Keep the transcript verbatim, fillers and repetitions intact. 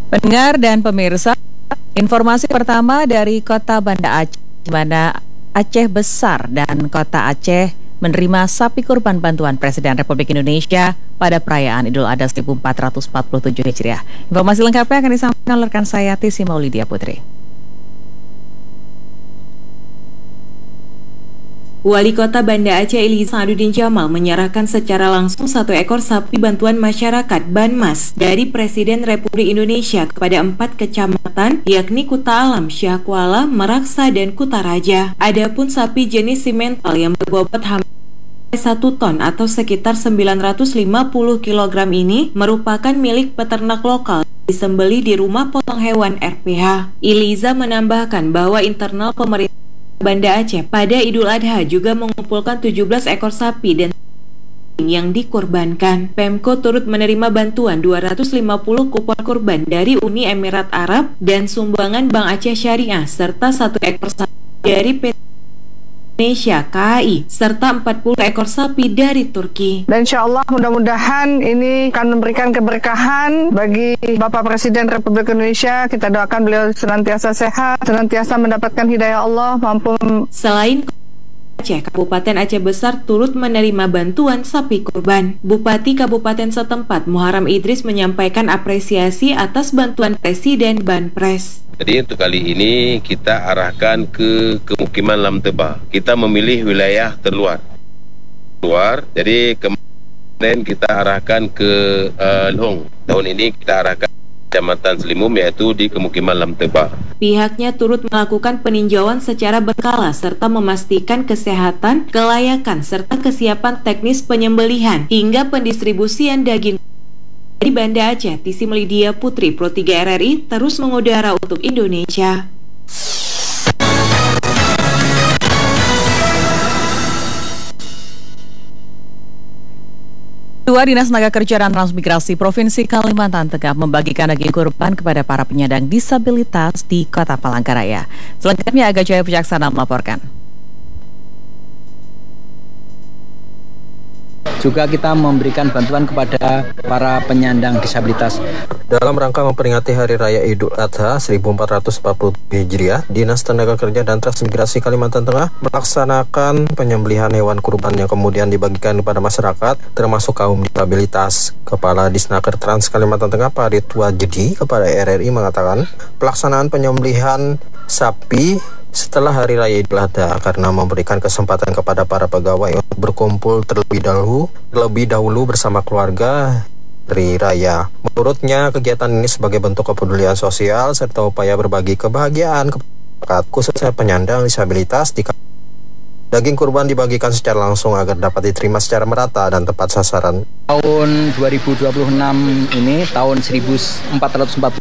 Pendengar dan pemirsa, informasi pertama dari Kota Banda Aceh, di mana Aceh Besar dan Kota Aceh menerima sapi kurban bantuan Presiden Republik Indonesia pada perayaan Idul Adha seribu empat ratus empat puluh tujuh Hijriah. Informasi lengkapnya akan disampaikan oleh rekan saya Tisi Maulidia Putri. Wali Kota Banda Aceh Ilyas Sa'aduddin Jamal menyerahkan secara langsung satu ekor sapi bantuan masyarakat Banmas dari Presiden Republik Indonesia kepada empat kecamatan, yakni Kuta Alam, Syahkuala, Meraksa, dan Kutaraja. Adapun sapi jenis simental yang berbobot hampir satu ton atau sekitar sembilan ratus lima puluh kilogram ini merupakan milik peternak lokal disembelih di rumah potong hewan R P H. Ilyas menambahkan bahwa internal pemerintah Banda Aceh pada Idul Adha juga mengumpulkan tujuh belas ekor sapi dan yang dikorbankan. Pemko turut menerima bantuan dua ratus lima puluh kupon kurban dari Uni Emirat Arab dan sumbangan Bank Aceh Syariah serta satu ekor sapi dari P T Indonesia K A I serta empat puluh ekor sapi dari Turki. Dan insya Allah mudah-mudahan ini akan memberikan keberkahan bagi Bapak Presiden Republik Indonesia. Kita doakan beliau senantiasa sehat, senantiasa mendapatkan hidayah Allah, mampu. Selain Aceh, Kabupaten Aceh Besar turut menerima bantuan sapi kurban. Bupati Kabupaten setempat Muharram Idris menyampaikan apresiasi atas bantuan Presiden Banpres. Jadi untuk kali ini kita arahkan ke kemukiman Lam Tebah. Kita memilih wilayah terluar. Luar. Jadi kemarin kita arahkan ke uh, Long. Tahun ini kita arahkan Kecamatan Selimum, yaitu di kemukiman Lam Tebah. Pihaknya turut melakukan peninjauan secara berkala serta memastikan kesehatan, kelayakan, serta kesiapan teknis penyembelihan hingga pendistribusian daging. Dari Banda Aceh, Tisi Maulidia Putri, Pro tiga R R I, terus mengudara untuk Indonesia. Ketua Dinas Tenaga Kerja dan Transmigrasi Provinsi Kalimantan Tengah membagikan daging kurban kepada para penyandang disabilitas di Kota Palangkaraya. Selengkapnya Aga Jaya Wijaksana melaporkan. Juga kita memberikan bantuan kepada para penyandang disabilitas. Dalam rangka memperingati Hari Raya Idul Adha seribu empat ratus empat puluh tujuh Hijriah, Dinas Tenaga Kerja dan Transmigrasi Kalimantan Tengah melaksanakan penyembelihan hewan kurban yang kemudian dibagikan kepada masyarakat, termasuk kaum disabilitas. Kepala Disnaker Trans Kalimantan Tengah, Pak Ridwan Jadi, kepada R R I mengatakan, pelaksanaan penyembelihan sapi setelah Hari Raya Idul Adha karena memberikan kesempatan kepada para pegawai untuk berkumpul terlebih dahulu, terlebih dahulu bersama keluarga Hari Raya. Menurutnya, kegiatan ini sebagai bentuk kepedulian sosial serta upaya berbagi kebahagiaan kepada masyarakat, khususnya penyandang disabilitas. Di daging kurban dibagikan secara langsung agar dapat diterima secara merata dan tepat sasaran. Tahun dua ribu dua puluh enam ini, tahun seribu empat ratus empat puluh